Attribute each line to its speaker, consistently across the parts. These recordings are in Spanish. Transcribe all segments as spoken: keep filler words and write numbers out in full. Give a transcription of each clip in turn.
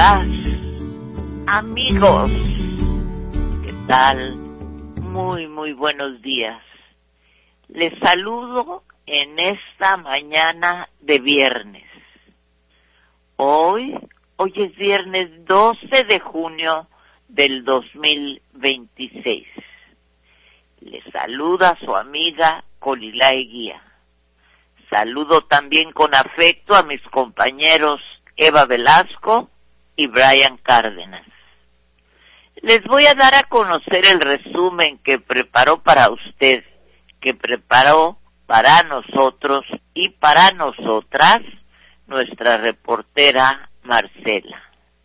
Speaker 1: amigas, amigos, ¿qué tal? Muy, muy buenos días. Les saludo en esta mañana de viernes. Hoy, hoy es viernes doce de junio del dos mil veintiséis. Les saluda su amiga Colila Eguía. Saludo también con afecto a mis compañeros Eva Velasco y Brian Cárdenas. Les voy a dar a conocer el resumen que preparó para usted, que preparó para nosotros y para nosotras nuestra reportera Marcela.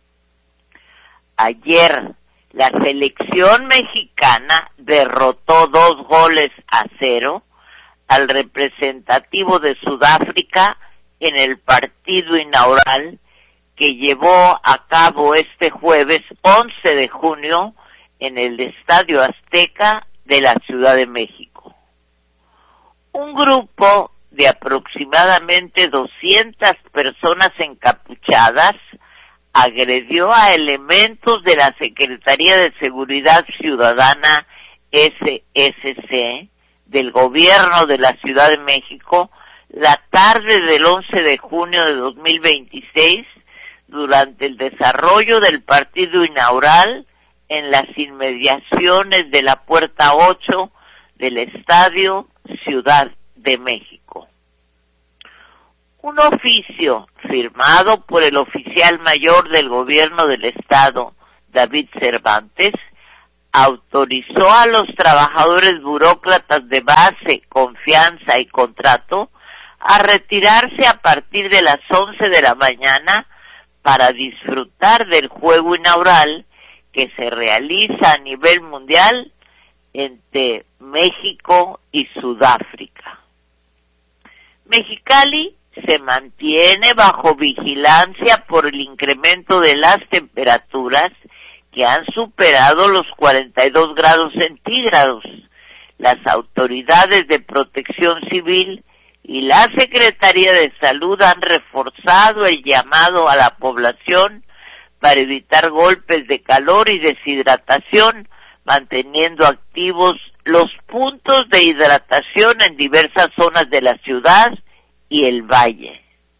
Speaker 1: Ayer, la selección mexicana derrotó dos goles a cero al representativo de Sudáfrica en el partido inaugural que llevó a cabo este jueves once de junio en el Estadio Azteca de la Ciudad de México. Un grupo de aproximadamente doscientas personas encapuchadas agredió a elementos de la Secretaría de Seguridad Ciudadana S S C del gobierno de la Ciudad de México la tarde del once de junio de dos mil veintiséis durante el desarrollo del partido inaugural en las inmediaciones de la puerta ocho del Estadio Ciudad de México. Un oficio firmado por el oficial mayor del gobierno del estado, David Cervantes, autorizó a los trabajadores burócratas de base, confianza y contrato a retirarse a partir de las once de la mañana para disfrutar del juego inaugural que se realiza a nivel mundial entre México y Sudáfrica. Mexicali se mantiene bajo vigilancia por el incremento de las temperaturas que han superado los cuarenta y dos grados centígrados. Las autoridades de protección civil y la Secretaría de Salud han reforzado el llamado a la población para evitar golpes de calor y deshidratación, manteniendo activos los puntos de hidratación en diversas zonas de la ciudad y el valle.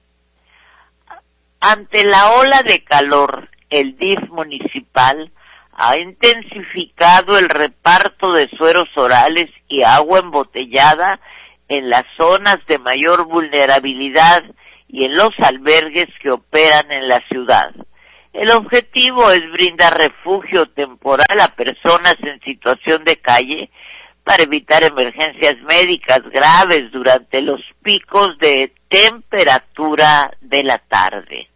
Speaker 1: Ante la ola de calor, el D I F municipal ha intensificado el reparto de sueros orales y agua embotellada en las zonas de mayor vulnerabilidad y en los albergues que operan en la ciudad. El objetivo es brindar refugio temporal a personas en situación de calle para evitar emergencias médicas graves durante los picos de temperatura de la tarde.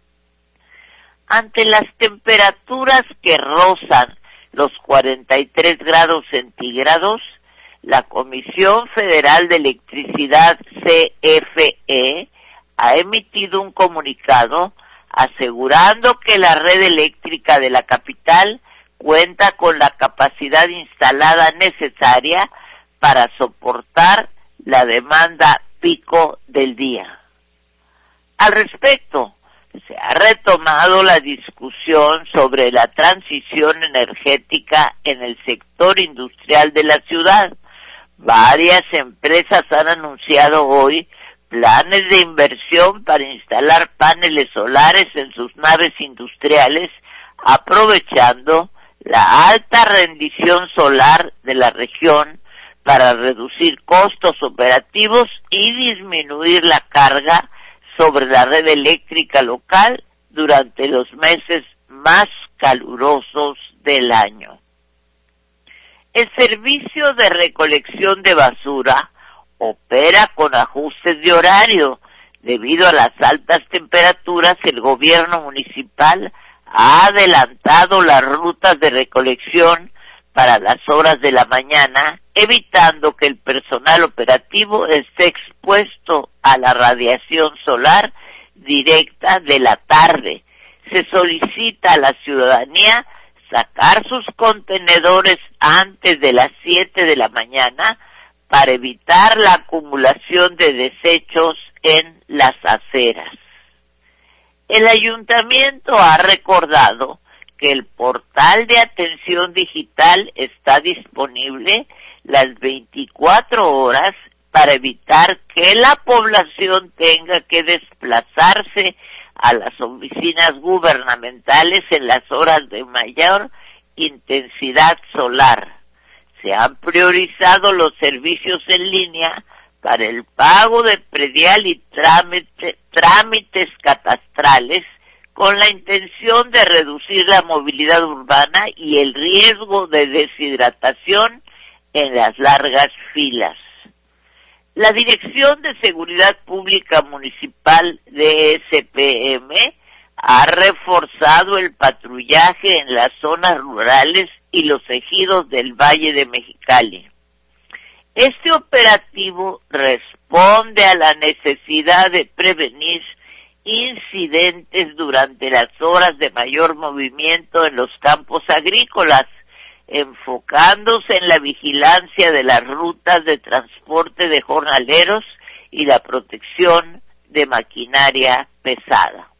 Speaker 1: Ante las temperaturas que rozan los cuarenta y tres grados centígrados, la Comisión Federal de Electricidad C F E ha emitido un comunicado asegurando que la red eléctrica de la capital cuenta con la capacidad instalada necesaria para soportar la demanda pico del día. Al respecto, se ha retomado la discusión sobre la transición energética en el sector industrial de la ciudad. Varias empresas han anunciado hoy planes de inversión para instalar paneles solares en sus naves industriales, aprovechando la alta rendición solar de la región para reducir costos operativos y disminuir la carga sobre la red eléctrica local durante los meses más calurosos del año. El servicio de recolección de basura opera con ajustes de horario. Debido a las altas temperaturas, el gobierno municipal ha adelantado las rutas de recolección para las horas de la mañana, evitando que el personal operativo esté expuesto a la radiación solar directa de la tarde. Se solicita a la ciudadanía sacar sus contenedores antes de las siete de la mañana para evitar la acumulación de desechos en las aceras. El ayuntamiento ha recordado que el portal de atención digital está disponible las veinticuatro horas para evitar que la población tenga que desplazarse a las oficinas gubernamentales en las horas de mayor intensidad solar. Se han priorizado los servicios en línea para el pago de predial y trámite, trámites catastrales con la intención de reducir la movilidad urbana y el riesgo de deshidratación en las largas filas. La Dirección de Seguridad Pública Municipal D S P M ha reforzado el patrullaje en las zonas rurales y los ejidos del Valle de Mexicali. Este operativo responde a la necesidad de prevenir incidentes durante las horas de mayor movimiento en los campos agrícolas, enfocándose en la vigilancia de las rutas de transporte de jornaleros y la protección de maquinaria pesada.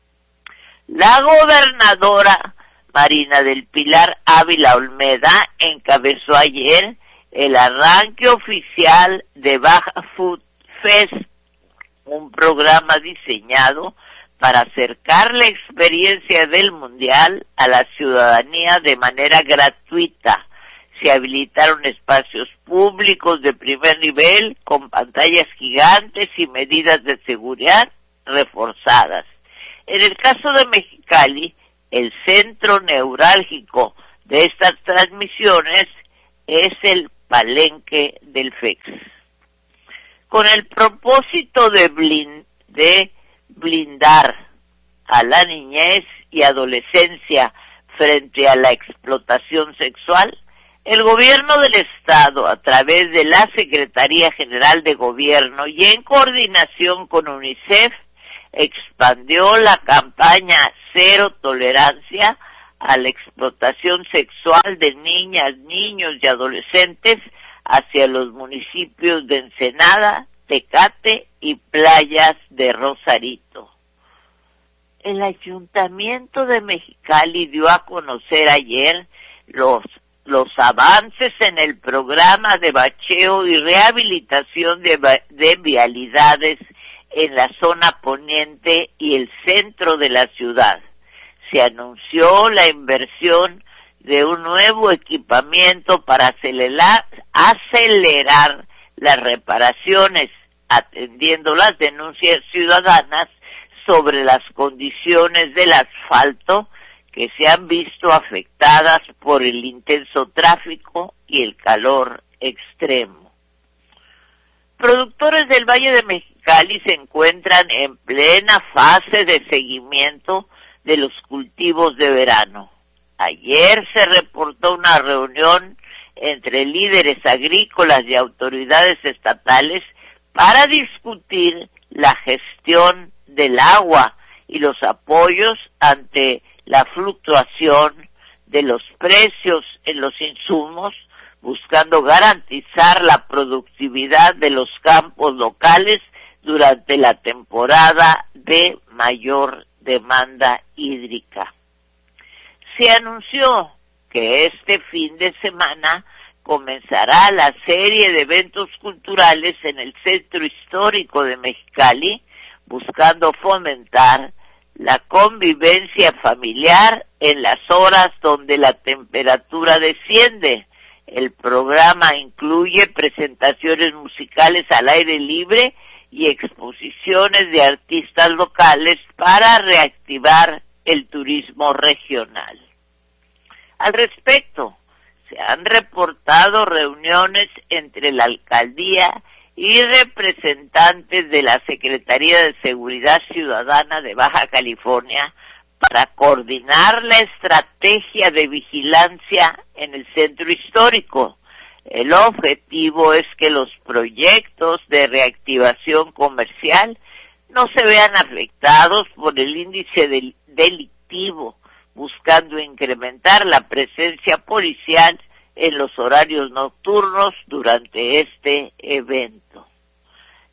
Speaker 1: La gobernadora Marina del Pilar Ávila Olmeda encabezó ayer el arranque oficial de Baja Food Fest, un programa diseñado para acercar la experiencia del Mundial a la ciudadanía de manera gratuita. Se habilitaron espacios públicos de primer nivel con pantallas gigantes y medidas de seguridad reforzadas. En el caso de Mexicali, el centro neurálgico de estas transmisiones es el Palenque del F E X. Con el propósito de, blind, de blindar a la niñez y adolescencia frente a la explotación sexual, el gobierno del Estado, a través de la Secretaría General de Gobierno y en coordinación con UNICEF, expandió la campaña Cero Tolerancia a la explotación sexual de niñas, niños y adolescentes hacia los municipios de Ensenada, Tecate y Playas de Rosarito. El Ayuntamiento de Mexicali dio a conocer ayer los, los avances en el programa de bacheo y rehabilitación de, de vialidades en la zona poniente y el centro de la ciudad. Se anunció la inversión de un nuevo equipamiento para acelerar, acelerar las reparaciones, atendiendo las denuncias ciudadanas sobre las condiciones del asfalto que se han visto afectadas por el intenso tráfico y el calor extremo. Productores del Valle de Mexicali se encuentran en plena fase de seguimiento de los cultivos de verano. Ayer se reportó una reunión entre líderes agrícolas y autoridades estatales para discutir la gestión del agua y los apoyos ante la fluctuación de los precios en los insumos, buscando garantizar la productividad de los campos locales durante la temporada de mayor demanda hídrica. Se anunció que este fin de semana comenzará la serie de eventos culturales en el centro histórico de Mexicali, buscando fomentar la convivencia familiar en las horas donde la temperatura desciende. El programa incluye presentaciones musicales al aire libre y exposiciones de artistas locales para reactivar el turismo regional. Al respecto, se han reportado reuniones entre la alcaldía y representantes de la Secretaría de Seguridad Ciudadana de Baja California para coordinar la estrategia de vigilancia en el centro histórico. El objetivo es que los proyectos de reactivación comercial no se vean afectados por el índice del delictivo, buscando incrementar la presencia policial en los horarios nocturnos durante este evento.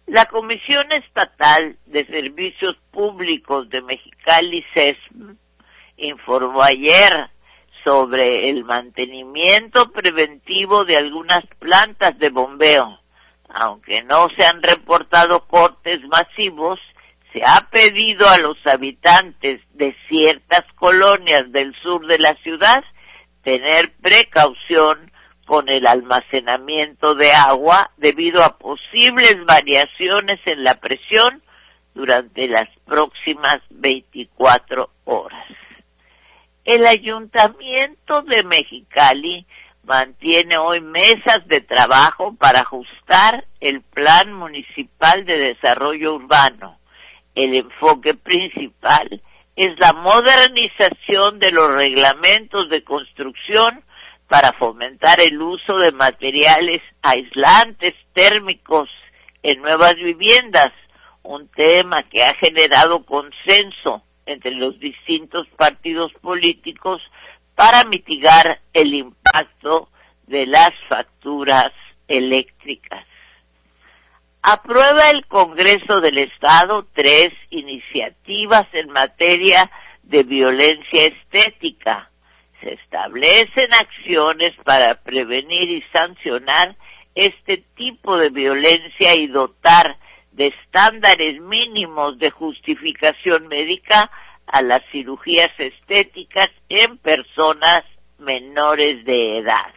Speaker 1: La Comisión Estatal de Servicios Públicos de Mexicali, C E S M, informó ayer sobre el mantenimiento preventivo de algunas plantas de bombeo. Aunque no se han reportado cortes masivos, se ha pedido a los habitantes de ciertas colonias del sur de la ciudad tener precaución con el almacenamiento de agua debido a posibles variaciones en la presión durante las próximas veinticuatro horas. El Ayuntamiento de Mexicali mantiene hoy mesas de trabajo para ajustar el Plan Municipal de Desarrollo Urbano. El enfoque principal es la modernización de los reglamentos de construcción para fomentar el uso de materiales aislantes térmicos en nuevas viviendas, un tema que ha generado consenso entre los distintos partidos políticos para mitigar el impacto de las facturas eléctricas. Aprueba el Congreso del Estado tres iniciativas en materia de violencia estética. Se establecen acciones para prevenir y sancionar este tipo de violencia y dotar de estándares mínimos de justificación médica a las cirugías estéticas en personas menores de edad.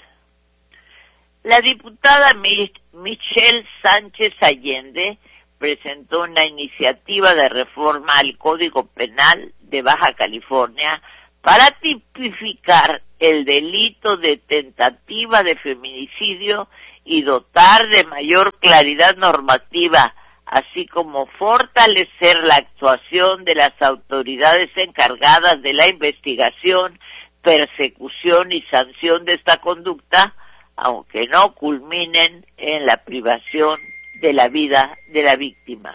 Speaker 1: La diputada Michelle Sánchez Allende presentó una iniciativa de reforma al Código Penal de Baja California para tipificar el delito de tentativa de feminicidio y dotar de mayor claridad normativa, así como fortalecer la actuación de las autoridades encargadas de la investigación, persecución y sanción de esta conducta, aunque no culminen en la privación de la vida de la víctima.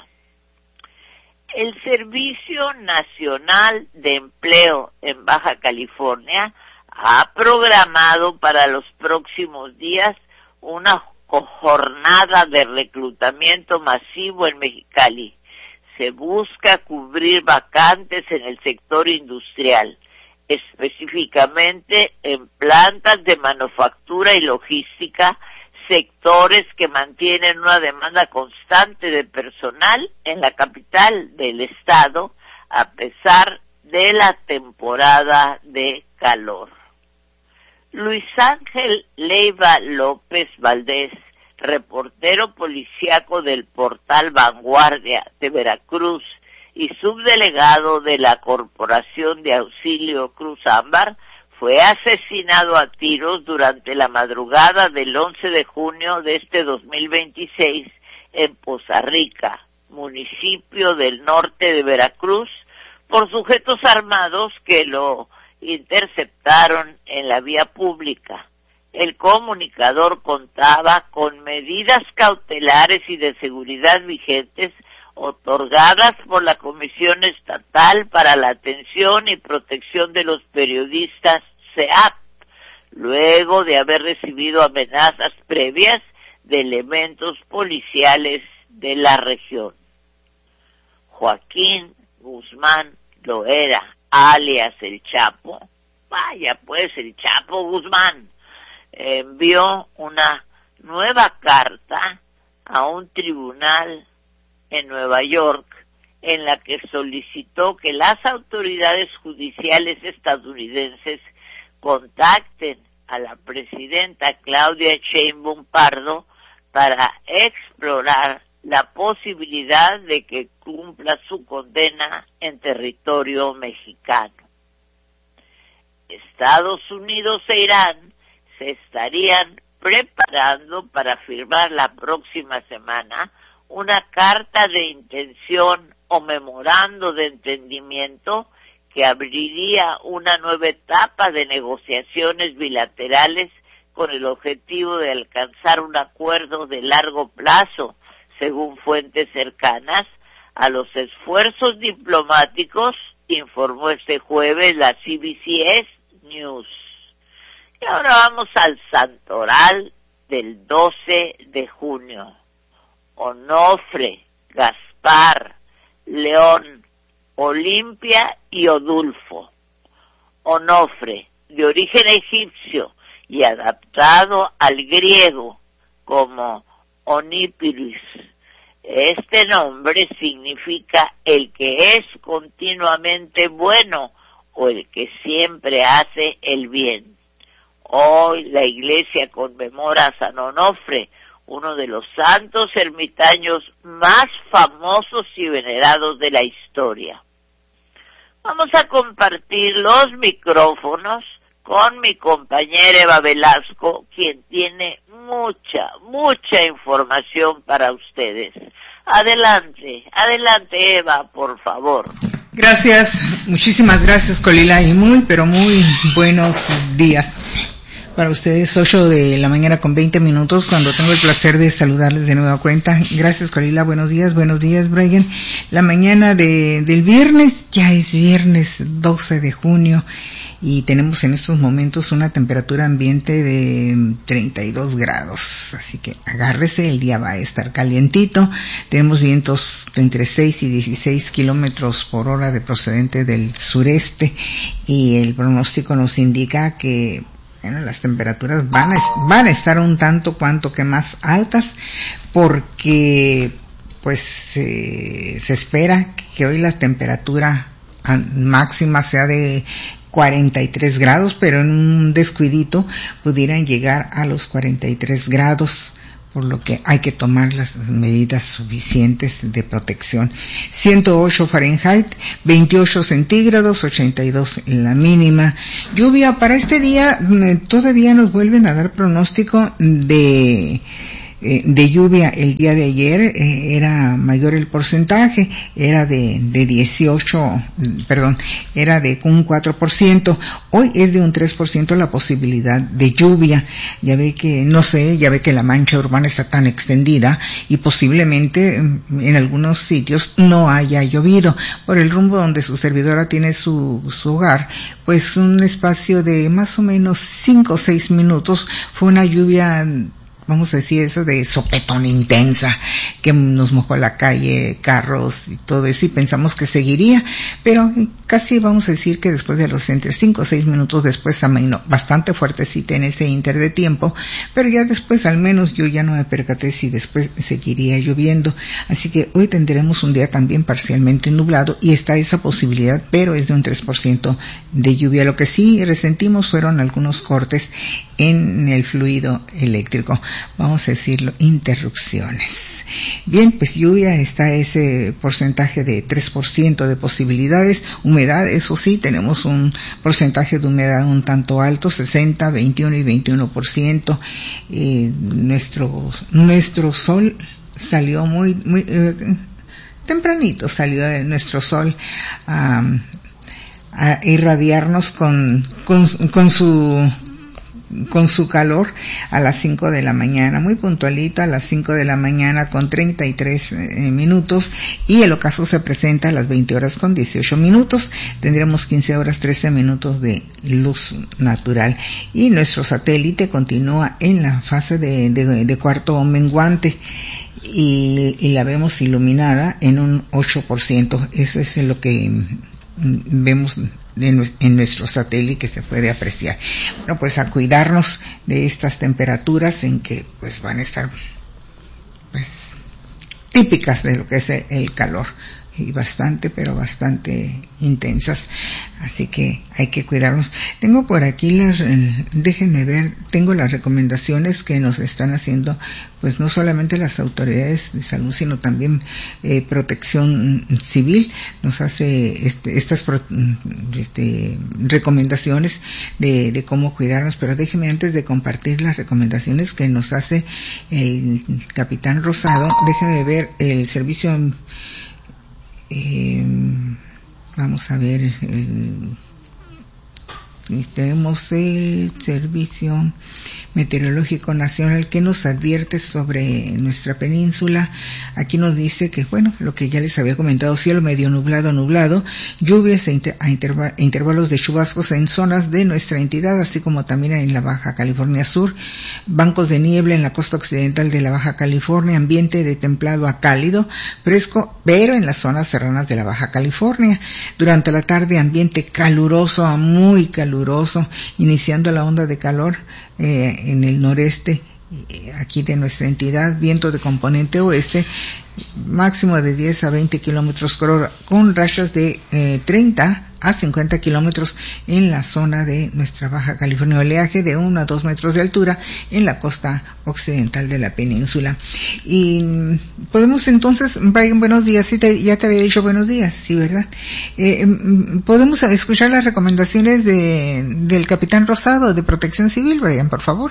Speaker 1: El Servicio Nacional de Empleo en Baja California ha programado para los próximos días una jornada de reclutamiento masivo en Mexicali. Se busca cubrir vacantes en el sector industrial, específicamente en plantas de manufactura y logística, sectores que mantienen una demanda constante de personal en la capital del estado, a pesar de la temporada de calor. Luis Ángel Leiva López Valdés, reportero policíaco del portal Vanguardia de Veracruz y subdelegado de la Corporación de Auxilio Cruz Ámbar, fue asesinado a tiros durante la madrugada del once de junio de este dos mil veintiséis en Poza Rica, municipio del norte de Veracruz, por sujetos armados que lo interceptaron en la vía pública. El comunicador contaba con medidas cautelares y de seguridad vigentes otorgadas por la Comisión Estatal para la Atención y Protección de los Periodistas, C E A P, luego de haber recibido amenazas previas de elementos policiales de la región. Joaquín Guzmán Loera, alias El Chapo, vaya pues el Chapo Guzmán, envió una nueva carta a un tribunal en Nueva York, en la que solicitó que las autoridades judiciales estadounidenses contacten a la presidenta Claudia Sheinbaum Pardo para explorar la posibilidad de que cumpla su condena en territorio mexicano. Estados Unidos e Irán se estarían preparando para firmar la próxima semana una carta de intención o memorando de entendimiento que abriría una nueva etapa de negociaciones bilaterales con el objetivo de alcanzar un acuerdo de largo plazo, según fuentes cercanas a los esfuerzos diplomáticos, informó este jueves la C B C S News. Y ahora vamos al santoral del doce de junio. Onofre, Gaspar, León, Olimpia y Odulfo. Onofre, de origen egipcio y adaptado al griego como Onípiris. Este nombre significa el que es continuamente bueno o el que siempre hace el bien. Hoy la iglesia conmemora a San Onofre, uno de los santos ermitaños más famosos y venerados de la historia. Vamos a compartir los micrófonos con mi compañera Eva Velasco, quien tiene mucha, mucha información para ustedes. Adelante, adelante Eva, por favor.
Speaker 2: Gracias, muchísimas gracias Colila, y muy, pero muy buenos días para ustedes. Ocho de la mañana con veinte minutos, cuando tengo el placer de saludarles de nueva cuenta. Gracias Colila, buenos días, buenos días Brian. La mañana de, del viernes, ya es viernes doce de junio, y tenemos en estos momentos una temperatura ambiente de treinta y dos grados, así que agárrese, el día va a estar calientito. Tenemos vientos de entre seis y dieciséis kilómetros por hora de procedente del sureste, y el pronóstico nos indica que bueno, las temperaturas van a, van a estar un tanto cuanto que más altas, porque pues eh, se espera que hoy la temperatura máxima sea de cuarenta y tres grados, pero en un descuidito pudieran llegar a los cuarenta y tres grados, por lo que hay que tomar las medidas suficientes de protección. ciento ocho Fahrenheit, veintiocho centígrados, ochenta y dos la mínima. Lluvia para este día, todavía nos vuelven a dar pronóstico de de lluvia. El día de ayer eh, era mayor el porcentaje, era de, de dieciocho, perdón, era de un cuatro por ciento, hoy es de un tres por ciento la posibilidad de lluvia. Ya ve que, no sé, ya ve que la mancha urbana está tan extendida y posiblemente en algunos sitios no haya llovido. Por el rumbo donde su servidora tiene su, su hogar, pues un espacio de más o menos cinco o seis minutos fue una lluvia, vamos a decir eso, de sopetón intensa, que nos mojó la calle, carros y todo eso, y pensamos que seguiría, pero casi vamos a decir que después de los entre cinco o seis minutos después amainó bastante fuertecita en ese inter de tiempo, pero ya después al menos yo ya no me percaté si después seguiría lloviendo. Así que hoy tendremos un día también parcialmente nublado y está esa posibilidad, pero es de un tres por ciento de lluvia. Lo que sí resentimos fueron algunos cortes en el fluido eléctrico, vamos a decirlo, interrupciones. Bien, pues lluvia, está ese porcentaje de tres por ciento de posibilidades. Humedad, eso sí, tenemos un porcentaje de humedad un tanto alto, sesenta, veintiuno y veintiuno por ciento. Eh, nuestro, nuestro sol salió muy, muy, eh, tempranito salió nuestro sol a, a irradiarnos con, con, con su, con su calor a las cinco de la mañana, muy puntualito a las cinco de la mañana con treinta y tres eh, minutos, y el ocaso se presenta a las veinte horas con dieciocho minutos. Tendremos quince horas trece minutos de luz natural, y nuestro satélite continúa en la fase de, de, de cuarto menguante, y, y la vemos iluminada en un ocho por ciento. Eso es lo que vemos de, en nuestro satélite, que se puede apreciar. Bueno, pues a cuidarnos de estas temperaturas en que pues van a estar pues típicas de lo que es el calor, y bastante, pero bastante intensas, así que hay que cuidarnos. Tengo por aquí las, déjenme ver, tengo las recomendaciones que nos están haciendo, pues no solamente las autoridades de salud, sino también eh, Protección Civil nos hace este, estas este, recomendaciones de, de cómo cuidarnos. Pero déjenme, antes de compartir las recomendaciones que nos hace el capitán Rosado, déjenme ver el servicio. Eh, vamos a ver, el, tenemos el servicio Meteorológico Nacional, que nos advierte sobre nuestra península. Aquí nos dice que, bueno, lo que ya les había comentado, cielo medio nublado, nublado, lluvias e inter- a interva- intervalos de chubascos en zonas de nuestra entidad, así como también en la Baja California Sur, bancos de niebla en la costa occidental de la Baja California, ambiente de templado a cálido, fresco, pero en las zonas serranas de la Baja California. Durante la tarde, ambiente caluroso a muy caluroso, iniciando la onda de calor eh, en el noreste eh, aquí de nuestra entidad, viento de componente oeste, máximo de diez a veinte kilómetros por hora, con rachas de eh, treinta a cincuenta kilómetros en la zona de nuestra Baja California, oleaje de uno a dos metros de altura en la costa occidental de la península. Y podemos entonces, Brian, buenos días, sí te, ya te había dicho buenos días, sí, ¿verdad? Eh, podemos escuchar las recomendaciones de, del capitán Rosado de Protección Civil, Brian, por favor.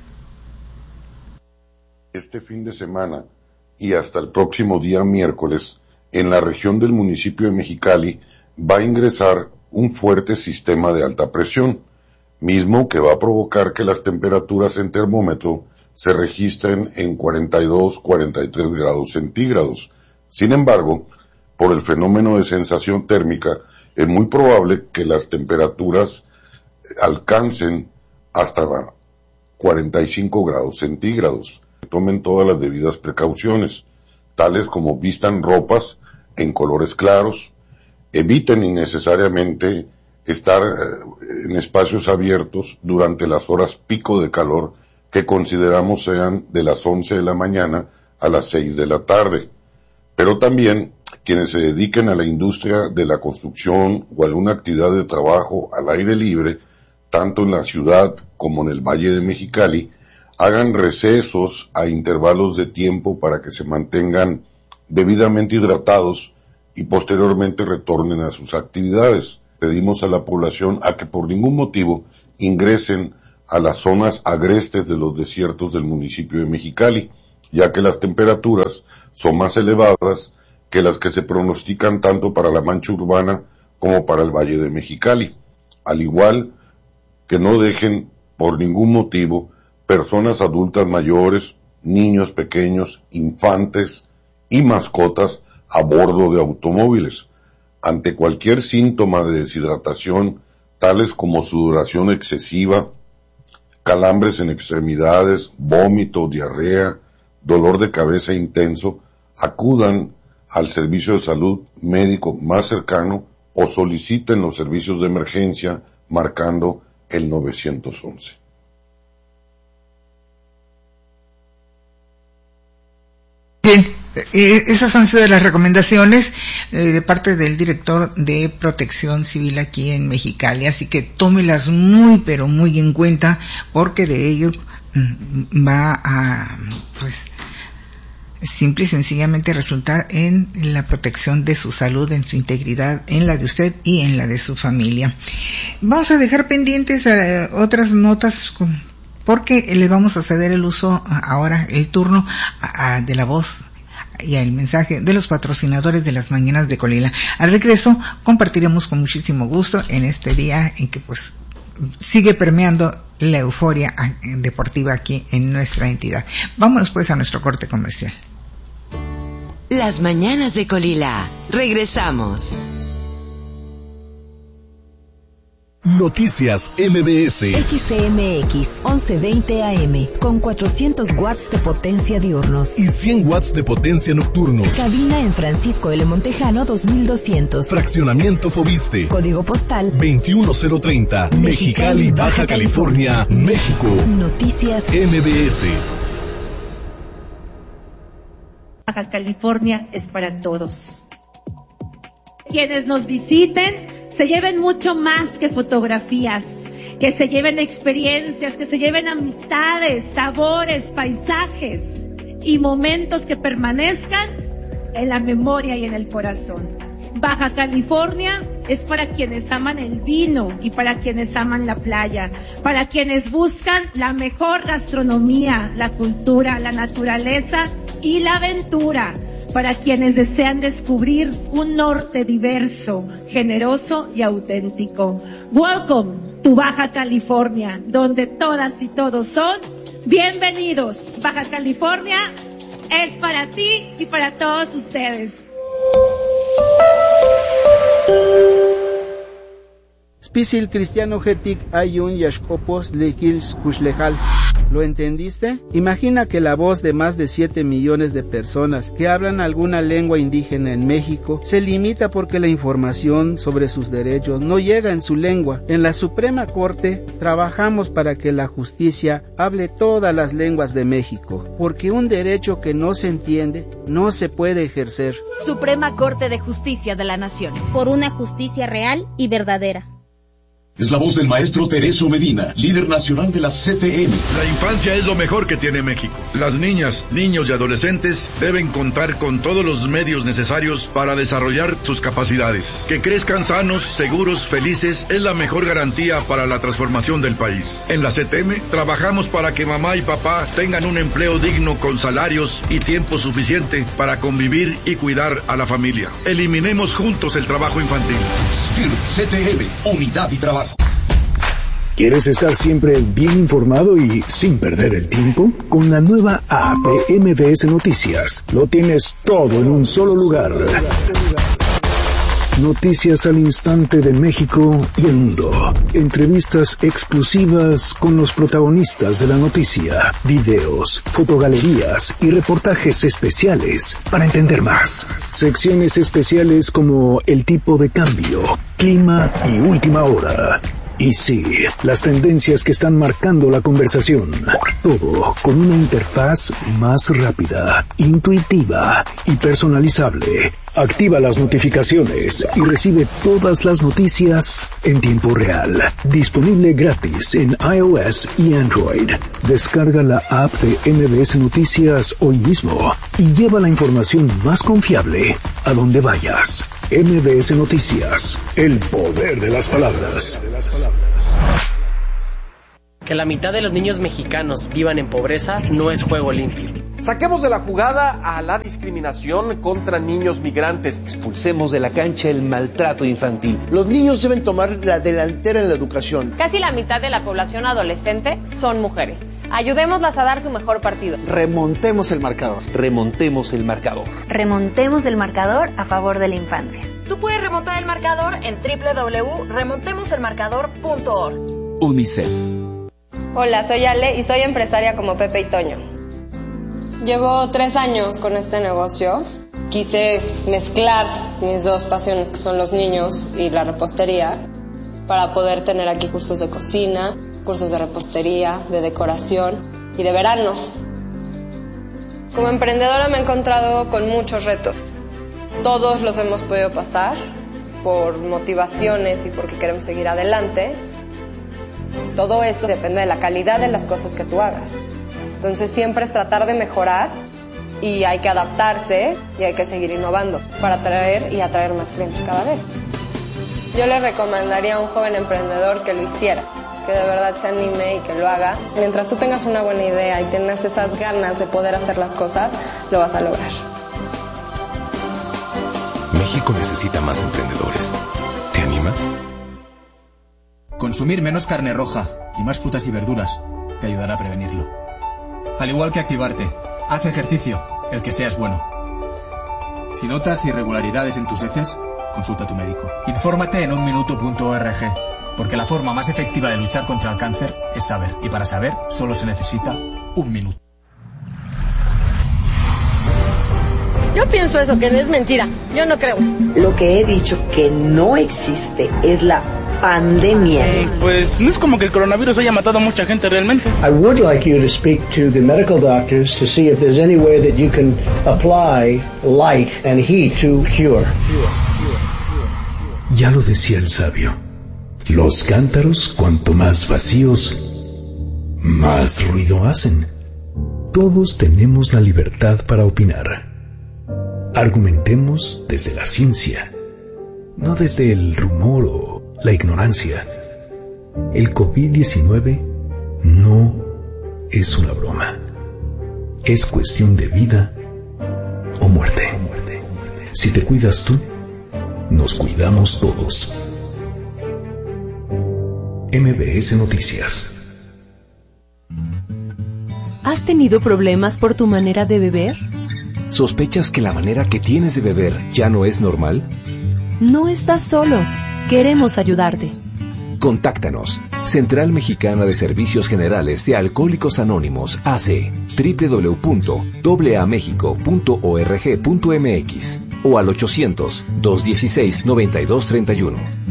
Speaker 3: Este fin de semana y hasta el próximo día miércoles, en la región del municipio de Mexicali, va a ingresar un fuerte sistema de alta presión, mismo que va a provocar que las temperaturas en termómetro se registren en cuarenta y dos, cuarenta y tres grados centígrados. Sin embargo, por el fenómeno de sensación térmica, es muy probable que las temperaturas alcancen hasta cuarenta y cinco grados centígrados. Tomen todas las debidas precauciones, tales como vistan ropas en colores claros, eviten innecesariamente estar en espacios abiertos durante las horas pico de calor que consideramos sean de las once de la mañana a las seis de la tarde. Pero también quienes se dediquen a la industria de la construcción o alguna actividad de trabajo al aire libre, tanto en la ciudad como en el Valle de Mexicali, hagan recesos a intervalos de tiempo para que se mantengan debidamente hidratados y posteriormente retornen a sus actividades. Pedimos a la población a que por ningún motivo ingresen a las zonas agrestes de los desiertos del municipio de Mexicali, ya que las temperaturas son más elevadas que las que se pronostican tanto para la mancha urbana como para el Valle de Mexicali. Al igual que no dejen por ningún motivo personas adultas mayores, niños pequeños, infantes y mascotas a bordo de automóviles. Ante cualquier síntoma de deshidratación, tales como sudoración excesiva, calambres en extremidades, vómito, diarrea, dolor de cabeza intenso, acudan al servicio de salud médico más cercano o soliciten los servicios de emergencia marcando el nueve once.
Speaker 2: Bien, eh, esas han sido las recomendaciones eh, de parte del director de Protección Civil aquí en Mexicali, así que tómelas muy pero muy en cuenta, porque de ello mm, va a, pues, simple y sencillamente resultar en la protección de su salud, en su integridad, en la de usted y en la de su familia. Vamos a dejar pendientes eh, otras notas con porque le vamos a ceder el uso ahora, el turno a, a, de la voz y el mensaje de los patrocinadores de las mañanas de Colila. Al regreso compartiremos con muchísimo gusto en este día en que pues sigue permeando la euforia deportiva aquí en nuestra entidad. Vámonos pues a nuestro corte comercial.
Speaker 4: Las mañanas de Colila. Regresamos.
Speaker 5: Noticias M B S.
Speaker 6: X C M X once veinte A M con cuatrocientos watts de potencia diurnos
Speaker 5: y cien watts de potencia nocturnos.
Speaker 6: Cabina en Francisco L. Montejano dos mil doscientos.
Speaker 5: Fraccionamiento Fobiste.
Speaker 6: Código postal
Speaker 5: veintiuno cero treinta. Mexicali, Baja California, México.
Speaker 6: Noticias
Speaker 5: M B S.
Speaker 7: Baja California es para todos. Quienes nos visiten se lleven mucho más que fotografías, que se lleven experiencias, que se lleven amistades, sabores, paisajes y momentos que permanezcan en la memoria y en el corazón. Baja California es para quienes aman el vino y para quienes aman la playa, para quienes buscan la mejor gastronomía, la cultura, la naturaleza y la aventura. para quienes desean descubrir un norte diverso, generoso y auténtico. Welcome to Baja California, donde todas y todos son bienvenidos. Baja California es para ti y para todos ustedes.
Speaker 8: Spisil cristiano getik ayun yashkopos lekils kushlejal. ¿Lo entendiste? Imagina que la voz de más de siete millones de personas que hablan alguna lengua indígena en México se limita porque la información sobre sus derechos no llega en su lengua. En la Suprema Corte trabajamos para que la justicia hable todas las lenguas de México, porque un derecho que no se entiende no se puede ejercer.
Speaker 9: Suprema Corte de Justicia de la Nación.
Speaker 10: Por una justicia real y verdadera.
Speaker 5: Es la voz del maestro Tereso Medina, líder nacional de la C T M.
Speaker 11: La infancia es lo mejor que tiene México. Las niñas, niños y adolescentes deben contar con todos los medios necesarios para desarrollar sus capacidades. Que crezcan sanos, seguros, felices es la mejor garantía para la transformación del país. En la C T M trabajamos para que mamá y papá tengan un empleo digno con salarios y tiempo suficiente para convivir y cuidar a la familia. Eliminemos juntos el trabajo infantil.
Speaker 5: S T I R C T M, Unidad y Trabajo.
Speaker 12: ¿Quieres estar siempre bien informado y sin perder el tiempo? Con la nueva app de M B S Noticias, lo tienes todo en un solo lugar. Noticias al instante de México y el mundo. Entrevistas exclusivas con los protagonistas de la noticia. Videos, fotogalerías y reportajes especiales para entender más. Secciones especiales como el tipo de cambio, clima y última hora. Y sí, las tendencias que están marcando la conversación. Todo con una interfaz más rápida, intuitiva y personalizable. Activa las notificaciones y recibe todas las noticias en tiempo real. Disponible gratis en iOS y Android. Descarga la app de M B S Noticias hoy mismo y lleva la información más confiable a donde vayas. M B S Noticias, el poder de las palabras.
Speaker 13: Que la mitad de los niños mexicanos vivan en pobreza no es juego limpio.
Speaker 14: Saquemos de la jugada a la discriminación contra niños migrantes.
Speaker 15: Expulsemos de la cancha el maltrato infantil. Los niños deben tomar la delantera en la educación.
Speaker 16: Casi la mitad de la población adolescente son mujeres. Ayudémoslas a dar su mejor partido.
Speaker 15: Remontemos el marcador. Remontemos el marcador.
Speaker 17: Remontemos el marcador a favor de la infancia.
Speaker 18: Tú puedes remontar el marcador en doble u doble u doble u punto remontemos el marcador punto org.
Speaker 19: UNICEF.
Speaker 20: Hola, soy Ale y soy empresaria como Pepe y Toño. Llevo tres años con este negocio. Quise mezclar mis dos pasiones, que son los niños y la repostería, para poder tener aquí cursos de cocina, cursos de repostería, de decoración y de verano. Como emprendedora me he encontrado con muchos retos. Todos los hemos podido pasar por motivaciones y porque queremos seguir adelante. Todo esto depende de la calidad de las cosas que tú hagas. Entonces siempre es tratar de mejorar y hay que adaptarse y hay que seguir innovando para atraer y atraer más clientes cada vez. Yo le recomendaría a un joven emprendedor que lo hiciera, que de verdad se anime y que lo haga. Mientras tú tengas una buena idea y tengas esas ganas de poder hacer las cosas, lo vas a lograr.
Speaker 5: México necesita más emprendedores. ¿Te animas?
Speaker 21: Consumir menos carne roja y más frutas y verduras te ayudará a prevenirlo. Al igual que activarte, haz ejercicio, el que sea es bueno. Si notas irregularidades en tus heces, consulta a tu médico. Infórmate en un minuto punto org, porque la forma más efectiva de luchar contra el cáncer es saber, y para saber solo se necesita un minuto.
Speaker 22: Yo pienso eso, que es mentira. Yo no creo.
Speaker 23: Lo que he dicho que no existe es la pandemia.
Speaker 24: Pues no es como que el coronavirus haya matado a mucha gente realmente.
Speaker 25: I would like you to speak to the medical doctors to see if there's any way that you can apply light and heat to cure.
Speaker 12: Ya lo decía el sabio. Los cántaros, cuanto más vacíos, más ruido hacen. Todos tenemos la libertad para opinar. Argumentemos desde la ciencia, no desde el rumor o la ignorancia. El COVID diecinueve no es una broma. Es cuestión de vida o muerte. Si te cuidas tú, nos cuidamos todos. M B S Noticias.
Speaker 1: ¿Has tenido problemas por tu manera de beber?
Speaker 2: ¿Sospechas que la manera que tienes de beber ya no es normal?
Speaker 1: No estás solo. Queremos ayudarte.
Speaker 2: Contáctanos. Central Mexicana de Servicios Generales de Alcohólicos Anónimos, A C, doble u doble u doble u punto a a mexico punto org punto m x o al ochocientos, dos dieciséis, noventa y dos treinta y uno.